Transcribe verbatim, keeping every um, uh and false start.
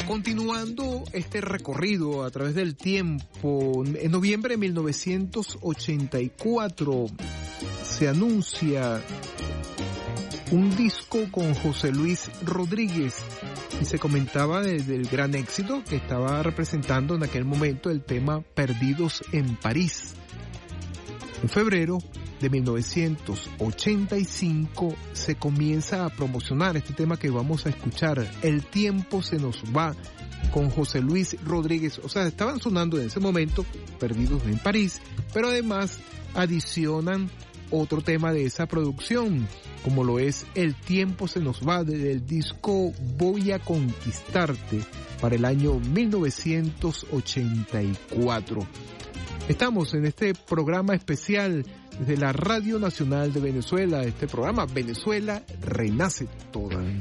Continuando este recorrido a través del tiempo, en noviembre de mil novecientos ochenta y cuatro se anuncia un disco con José Luis Rodríguez y se comentaba del gran éxito que estaba representando en aquel momento el tema Perdidos en París. En febrero de mil novecientos ochenta y cinco se comienza a promocionar este tema que vamos a escuchar, El tiempo se nos va, con José Luis Rodríguez. O sea, estaban sonando en ese momento Perdidos en París, pero además adicionan otro tema de esa producción, como lo es El tiempo se nos va, del disco Voy a conquistarte, para el año mil novecientos ochenta y cuatro. Estamos en este programa especial desde la Radio Nacional de Venezuela, este programa Venezuela Renace Toda.